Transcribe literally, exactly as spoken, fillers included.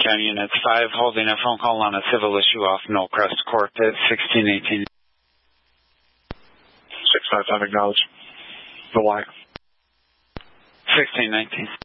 County Units five, holding a phone call on a civil issue off Knollcrest Court at sixteen eighteen. six five five, acknowledge. The why? sixteen nineteen.